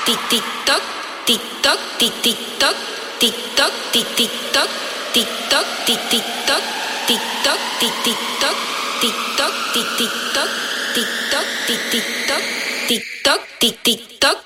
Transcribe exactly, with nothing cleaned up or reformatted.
tic tic toc, tic toc, tic tic toc, tic toc, tic tic toc, tic toc, tic tic toc, tic toc, tic tic toc, tic toc, tic tic toc, tic toc, tic tic toc, tic toc, tic tic toc.